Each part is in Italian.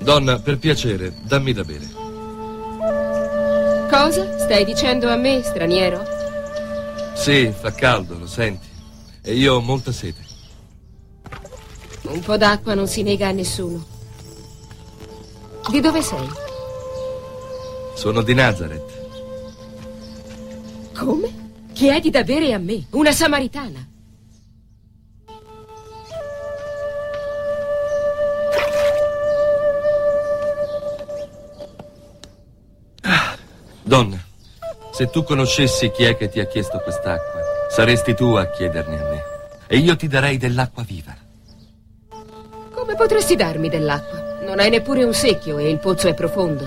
Donna, per piacere, dammi da bere. Cosa? Stai dicendo a me, straniero? Sì, fa caldo, lo senti. E io ho molta sete. Un po' d'acqua non si nega a nessuno. Di dove sei? Sono di Nazareth. Come? Chiedi da bere a me, una samaritana. Donna, se tu conoscessi chi è che ti ha chiesto quest'acqua, saresti tu a chiederne a me. E io ti darei dell'acqua viva. Come potresti darmi dell'acqua? Non hai neppure un secchio e il pozzo è profondo.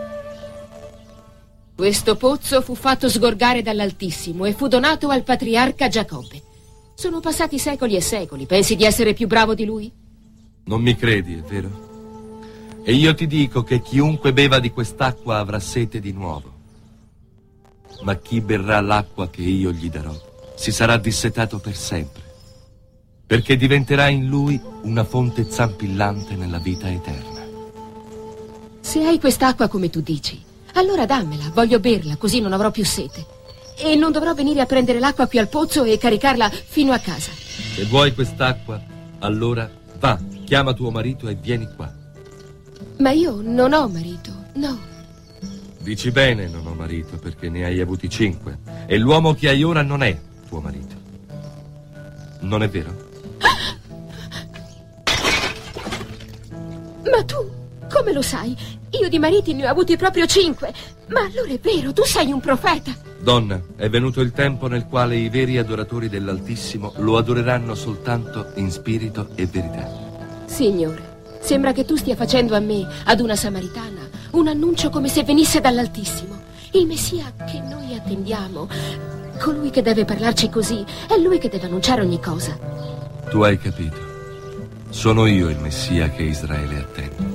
Questo pozzo fu fatto sgorgare dall'Altissimo e fu donato al patriarca Giacobbe. Sono passati secoli e secoli. Pensi di essere più bravo di lui? Non mi credi, è vero? E io ti dico che chiunque beva di quest'acqua avrà sete di nuovo. Ma chi berrà l'acqua che io gli darò si sarà dissetato per sempre, perché diventerà in lui una fonte zampillante nella vita eterna. Se hai quest'acqua come tu dici, allora dammela, voglio berla, così non avrò più sete. E non dovrò venire a prendere l'acqua qui al pozzo e caricarla fino a casa. Se vuoi quest'acqua, allora va, chiama tuo marito e vieni qua. Ma io non ho marito, no. Dici bene, non ho marito, perché ne hai avuti 5. E l'uomo che hai ora non è tuo marito. Non è vero? Ma tu, come lo sai? Io di mariti ne ho avuti proprio 5. Ma allora è vero, tu sei un profeta. Donna, è venuto il tempo nel quale i veri adoratori dell'Altissimo lo adoreranno soltanto in spirito e verità. Signore, sembra che tu stia facendo a me, ad una samaritana, un annuncio come se venisse dall'Altissimo. Il Messia che noi attendiamo, colui che deve parlarci così, è lui che deve annunciare ogni cosa. Tu hai capito. Sono io il Messia che Israele attende.